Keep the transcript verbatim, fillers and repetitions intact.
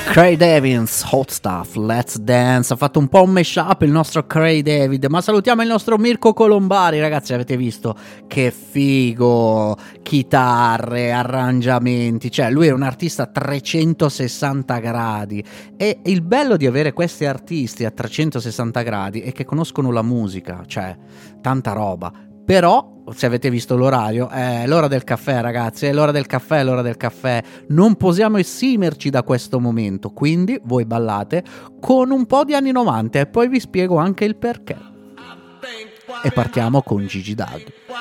Craig David's Hot Stuff, Let's Dance. Ha fatto un po' un mashup il nostro Craig David, ma salutiamo il nostro Mirko Colombari. Ragazzi, avete visto che figo, chitarre, arrangiamenti, cioè lui è un artista a trecentosessanta gradi, e il bello di avere questi artisti a trecentosessanta gradi è che conoscono la musica, cioè tanta roba. Però, se avete visto l'orario, è l'ora del caffè, ragazzi, è l'ora del caffè, è l'ora del caffè. Non possiamo esimerci da questo momento, quindi voi ballate con un po' di anni novanta e poi vi spiego anche il perché. E partiamo con Gigi D'Addario.